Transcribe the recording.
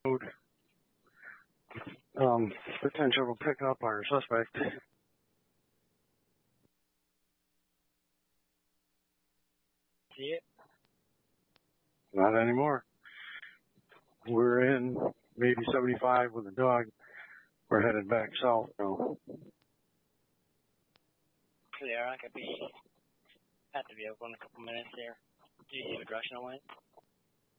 road. Potential to pick up our suspect. See it? Not anymore. We're in maybe 75 with a dog. We're headed back south now. Clear, I could be at the vehicle in a couple minutes here. Do you see what direction I went?